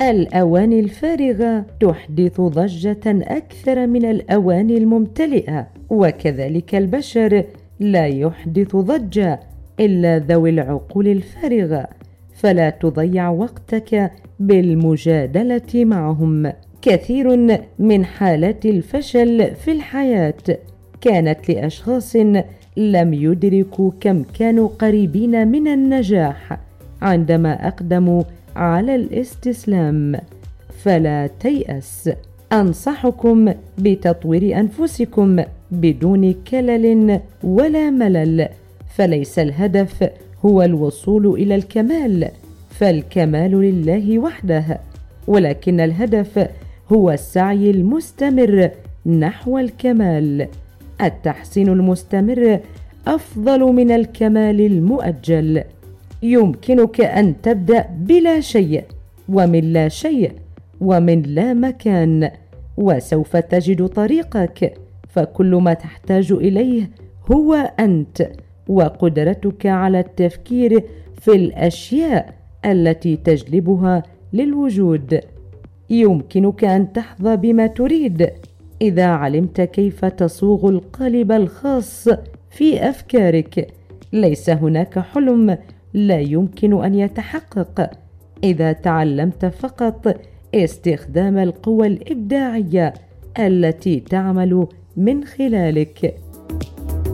الأواني الفارغة تحدث ضجة أكثر من الأواني الممتلئة، وكذلك البشر لا يحدث ضجة إلا ذوي العقول الفارغة، فلا تضيع وقتك بالمجادلة معهم. كثير من حالات الفشل في الحياة كانت لأشخاص لم يدركوا كم كانوا قريبين من النجاح عندما أقدموا على الاستسلام. فلا تيأس، أنصحكم بتطوير أنفسكم بدون كلل ولا ملل، فليس الهدف هو الوصول إلى الكمال، فالكمال لله وحده، ولكن الهدف هو السعي المستمر نحو الكمال. التحسين المستمر أفضل من الكمال المؤجل. يمكنك أن تبدأ بلا شيء، ومن لا شيء، ومن لا مكان، وسوف تجد طريقك، فكل ما تحتاج إليه هو أنت وقدرتك على التفكير في الأشياء التي تجلبها للوجود. يمكنك أن تحظى بما تريد إذا علمت كيف تصوغ القالب الخاص في أفكارك. ليس هناك حلم لا يمكن أن يتحقق إذا تعلمت فقط استخدام القوى الإبداعية التي تعمل من خلالك.